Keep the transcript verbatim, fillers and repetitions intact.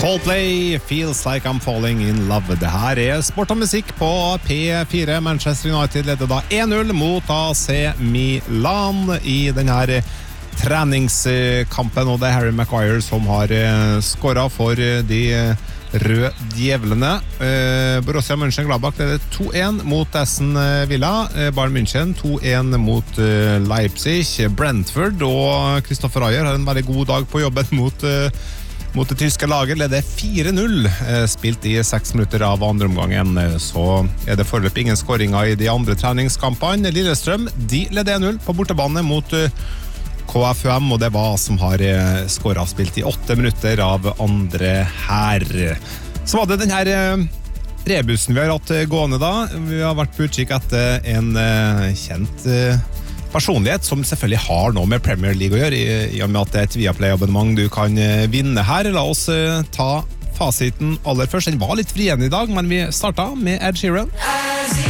Coldplay, Feels Like I'm Falling in Love. Det her er sport og musikk på P fire. Manchester United leder da one null mot A C Milan i denne treningskampen, og det er Harry Maguire som har skåret for de røde djevlene. Borussia Mönchengladbach leder two one mot Aston Villa. Bayern München two one mot Leipzig. Brentford og Christopher Ayer har en veldig god dag på jobben mot Mot det tyske laget leder four null, spilt i seks minutter av andre omgangen, så er det foreløpig ingen skåringer i de andre treningskampene. Lillestrøm, de leder one null på bortebane mot K F U M, og det var som har skåret spilt i åtte minutter av andre her. Så var det den her rebussen vi har hatt gående da. Vi har vært på utkikk etter en kjent personlighet som selvfølgelig har noe med Premier League å gjøre, i, i og med at det er et Viaplay-abonnement du kan vinne her. La oss ta fasiten aller først. Den var litt vrien i dag, men vi startet med Ed Sheeran.